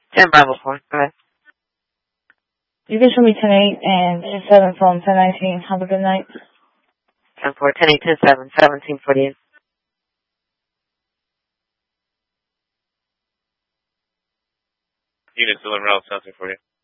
10 Bravo 4. Go ahead. You can show me 10-8 and 10-7 from 10-19. Have a good night. 10-4, 10-8, 10-7, 1748. Unit still en route, 1748.